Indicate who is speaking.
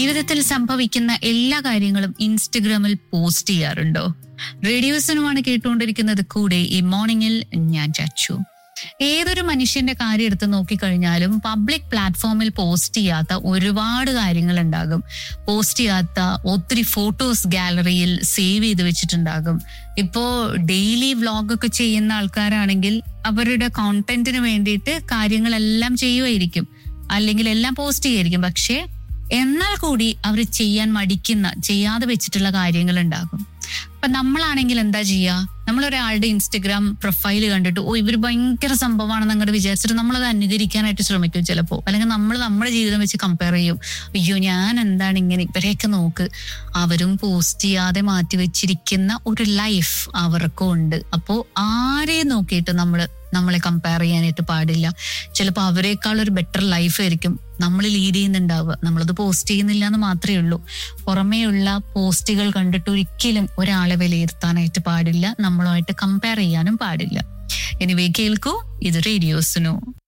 Speaker 1: ജീവിതത്തിൽ സംഭവിക്കുന്ന എല്ലാ കാര്യങ്ങളും ഇൻസ്റ്റഗ്രാമിൽ പോസ്റ്റ് ചെയ്യാറുണ്ടോ? റേഡിയോസിനുമാണ് കേട്ടുകൊണ്ടിരിക്കുന്നത്. കൂടെ ഈ മോർണിംഗിൽ ഞാൻ ചച്ചു. ഏതൊരു മനുഷ്യന്റെ കാര്യം എടുത്ത് നോക്കിക്കഴിഞ്ഞാലും പബ്ലിക് പ്ലാറ്റ്ഫോമിൽ പോസ്റ്റ് ചെയ്യാത്ത ഒരുപാട് കാര്യങ്ങൾ ഉണ്ടാകും. പോസ്റ്റ് ചെയ്യാത്ത ഒത്തിരി ഫോട്ടോസ് ഗാലറിയിൽ സേവ് ചെയ്ത് വെച്ചിട്ടുണ്ടാകും. ഇപ്പോ ഡെയിലി വ്ളോഗൊക്കെ ചെയ്യുന്ന ആൾക്കാരാണെങ്കിൽ അവരുടെ കോണ്ടന്റിന് വേണ്ടിയിട്ട് കാര്യങ്ങളെല്ലാം ചെയ്യുമായിരിക്കും, അല്ലെങ്കിൽ എല്ലാം പോസ്റ്റ് ചെയ്യായിരിക്കും. പക്ഷെ എന്നാൽ കൂടി അവർ ചെയ്യാതെ വെച്ചിട്ടുള്ള കാര്യങ്ങൾ ഉണ്ടാകും. അപ്പൊ നമ്മളാണെങ്കിൽ എന്താ ചെയ്യുക? നമ്മളൊരാളുടെ ഇൻസ്റ്റഗ്രാം പ്രൊഫൈൽ കണ്ടിട്ട് ഇവർ ഭയങ്കര സംഭവമാണെന്ന് അങ്ങോട്ട് വിചാരിച്ചിട്ട് നമ്മളത് അനുകരിക്കാനായിട്ട് ശ്രമിക്കും ചിലപ്പോൾ. അല്ലെങ്കിൽ നമ്മൾ നമ്മുടെ ജീവിതം വെച്ച് കമ്പയർ ചെയ്യും. അയ്യോ, ഞാൻ എന്താണ് ഇങ്ങനെ, ഇവരെയൊക്കെ നോക്ക്, അവരും പോസ്റ്റ് ചെയ്യാതെ മാറ്റി വെച്ചിരിക്കുന്ന ഒരു ലൈഫ് അവർക്കും ഉണ്ട്. അപ്പോൾ ആരെയും നോക്കിയിട്ട് നമ്മളെ കമ്പയർ ചെയ്യാനായിട്ട് പാടില്ല. ചിലപ്പോൾ അവരെക്കാൾ ഒരു ബെറ്റർ ലൈഫ് ആയിരിക്കും നമ്മൾ ലീഡ് ചെയ്യുന്നുണ്ടാവുക. നമ്മളത് പോസ്റ്റ് ചെയ്യുന്നില്ല എന്ന് മാത്രമേ ഉള്ളൂ. പുറമേയുള്ള പോസ്റ്റുകൾ കണ്ടിട്ട് ഒരിക്കലും ഒരാളെ വിലയിരുത്താനായിട്ട് പാടില്ല, നമ്മളുമായിട്ട് കമ്പയർ ചെയ്യാനും പാടില്ല. എനിവേ, കേൾക്കൂ, ഇത് റേഡിയോസിനോ.